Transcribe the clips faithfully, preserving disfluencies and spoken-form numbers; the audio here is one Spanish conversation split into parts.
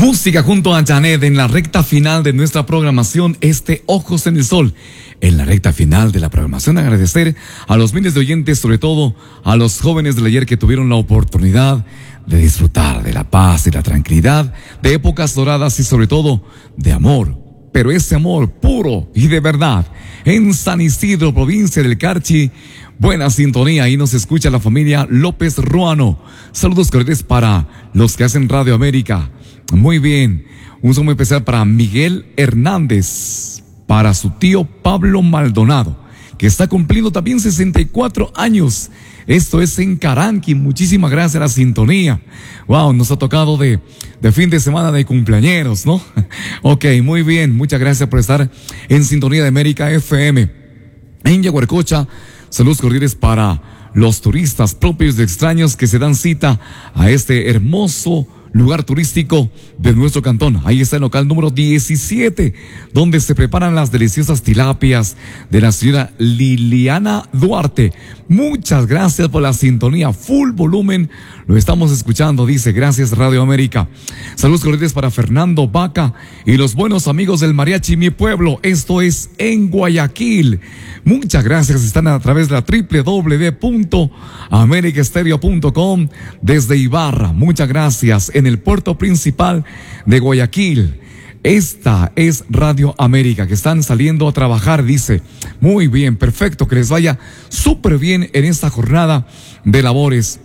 Música junto a Janet en la recta final de nuestra programación, este Ojos en el Sol. En la recta final de la programación, agradecer a los miles de oyentes, sobre todo a los jóvenes del ayer que tuvieron la oportunidad de disfrutar de la paz y la tranquilidad, de épocas doradas y sobre todo de amor. Pero ese amor puro y de verdad, en San Isidro, provincia del Carchi, buena sintonía, ahí nos escucha la familia López Ruano. Saludos cordiales para los que hacen Radio América. Muy bien, un saludo muy especial para Miguel Hernández, para su tío Pablo Maldonado, que está cumpliendo también sesenta y cuatro años. Esto es en Caranqui. Muchísimas gracias a la sintonía. Wow, nos ha tocado de, de fin de semana de cumpleañeros, ¿no? Ok, muy bien. Muchas gracias por estar en sintonía de América F M. En Yaguarcocha, saludos cordiales para los turistas propios de extraños que se dan cita a este hermoso lugar turístico de nuestro cantón. Ahí está el local número diecisiete, donde se preparan las deliciosas tilapias de la señora Liliana Duarte. Muchas gracias por la sintonía, full volumen, lo estamos escuchando, dice, gracias Radio América. Saludos cordiales para Fernando Vaca y los buenos amigos del Mariachi Mi Pueblo, esto es en Guayaquil. Muchas gracias, están a través de la doble u doble u doble u punto america stereo punto com desde Ibarra. Muchas gracias, en el puerto principal de Guayaquil. Esta es Radio América, que están saliendo a trabajar, dice. Muy bien, perfecto, que les vaya súper bien en esta jornada de labores.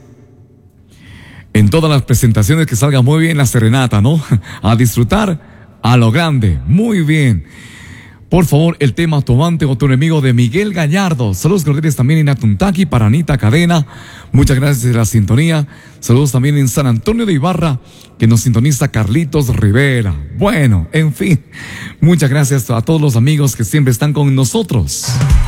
En todas las presentaciones, que salga muy bien la serenata, ¿no? A disfrutar a lo grande, muy bien. Por favor, el tema Tu amante o tu enemigo de Miguel Gallardo. Saludos cordiales también en Atuntaqui para Anita Cadena. Muchas gracias de la sintonía. Saludos también en San Antonio de Ibarra, que nos sintoniza Carlitos Rivera. Bueno, en fin, muchas gracias a todos los amigos que siempre están con nosotros.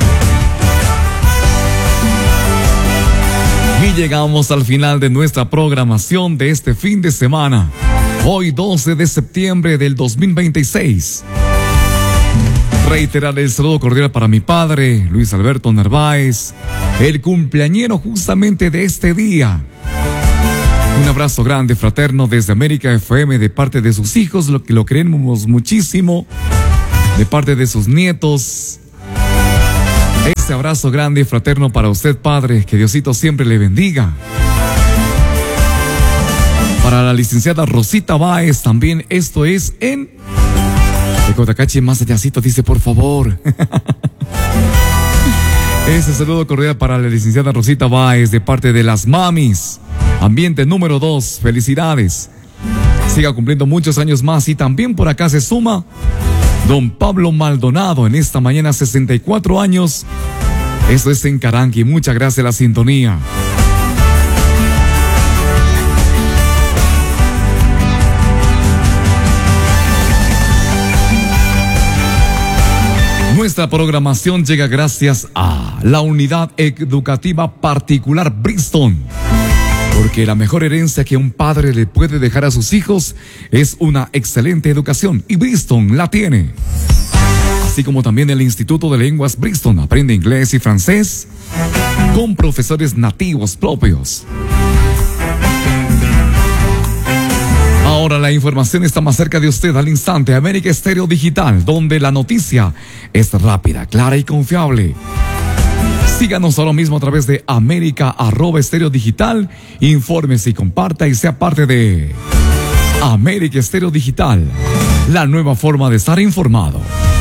Y llegamos al final de nuestra programación de este fin de semana. Hoy doce de septiembre del dos mil veintiséis. Reiterar el saludo cordial para mi padre, Luis Alberto Narváez, el cumpleañero justamente de este día. Un abrazo grande, fraterno, desde América F M, de parte de sus hijos, lo que lo queremos muchísimo, de parte de sus nietos. Este abrazo grande y fraterno para usted, padre, que Diosito siempre le bendiga. Para la licenciada Rosita Báez, también esto es en de Cotacachi, más allácito, dice, por favor. Ese saludo cordial para la licenciada Rosita Báez, de parte de las mamis. Ambiente número dos, felicidades. Siga cumpliendo muchos años más. Y también por acá se suma don Pablo Maldonado, en esta mañana, sesenta y cuatro años. Esto es en Caranqui. Muchas gracias a la sintonía. Nuestra programación llega gracias a la Unidad Educativa Particular Brixton, porque la mejor herencia que un padre le puede dejar a sus hijos es una excelente educación, y Brixton la tiene. Así como también el Instituto de Lenguas Brixton aprende inglés y francés con profesores nativos propios. Ahora la información está más cerca de usted al instante. América Estéreo Digital, donde la noticia es rápida, clara y confiable. Síganos ahora mismo a través de América arroba Estéreo Digital. Infórmese y comparta y sea parte de América Estéreo Digital, la nueva forma de estar informado.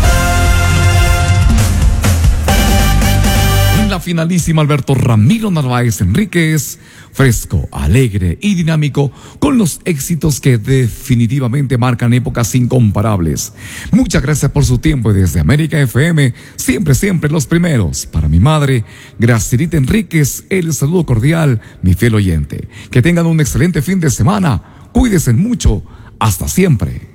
La finalísima Alberto Ramiro Narváez Enríquez, fresco, alegre y dinámico, con los éxitos que definitivamente marcan épocas incomparables. Muchas gracias por su tiempo y desde América F M, siempre, siempre los primeros. Para mi madre, Gracielita Enríquez, el saludo cordial, mi fiel oyente. Que tengan un excelente fin de semana, cuídense mucho, hasta siempre.